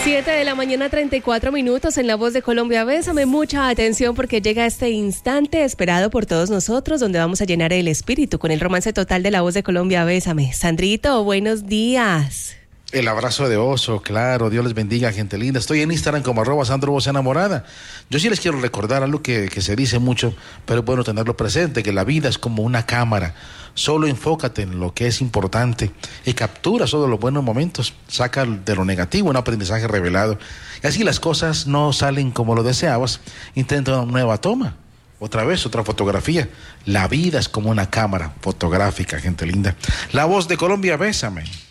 7 de la mañana, 34 minutos en La Voz de Colombia. Bésame, mucha atención porque llega este instante esperado por todos nosotros, donde vamos a llenar el espíritu con el romance total de La Voz de Colombia. Bésame. Sandrito, buenos días. El abrazo de oso, claro, Dios les bendiga, gente linda. Estoy en Instagram como @SandroVozEnamorada. Yo sí les quiero recordar algo que se dice mucho, pero es bueno tenerlo presente, que la vida es como una cámara. Solo enfócate en lo que es importante y captura solo los buenos momentos. Saca de lo negativo un aprendizaje revelado. Y así las cosas no salen como lo deseabas. Intenta una nueva toma. Otra vez, otra fotografía. La vida es como una cámara fotográfica, gente linda. La Voz de Colombia, bésame.